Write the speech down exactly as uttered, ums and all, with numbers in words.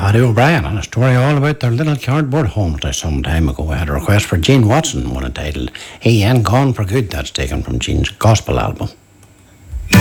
Paddy O'Brien on a story all about their little cardboard homes there some time ago. I had a request for Gene Watson, one entitled Hey and Gone for Good. That's taken from Gene's gospel album.